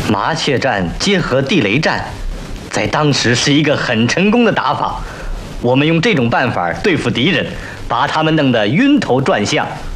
麻雀战结合地雷战，在当时是一个很成功的打法。我们用这种办法对付敌人，把他们弄得晕头转向。